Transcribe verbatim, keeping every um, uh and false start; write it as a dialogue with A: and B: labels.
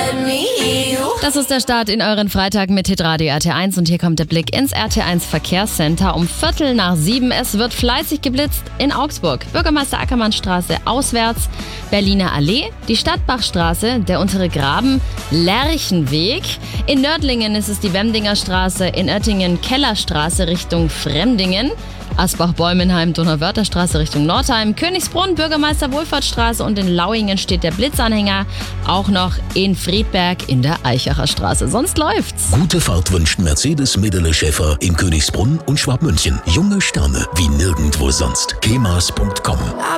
A: Das ist der Start in euren Freitag mit Hitradio R T eins und hier kommt der Blick ins R T eins Verkehrscenter um Viertel nach sieben. Es wird fleißig geblitzt in Augsburg. Bürgermeister Ackermannstraße auswärts, Berliner Allee, die Stadtbachstraße, der untere Graben, Lerchenweg. In Nördlingen ist es die Wemdinger Straße, in Oettingen Kellerstraße Richtung Fremdingen. Asbach-Bäumenheim, Donauwörtherstraße Richtung Nordheim, Königsbrunn, Bürgermeister Wohlfahrtsstraße und in Lauingen steht der Blitzanhänger. Auch noch in Friedberg in der Eichacher Straße. Sonst läuft's.
B: Gute Fahrt wünscht Mercedes Medele Schäfer in Königsbrunn und Schwabmünchen. Junge Sterne wie nirgendwo sonst. kemas punkt com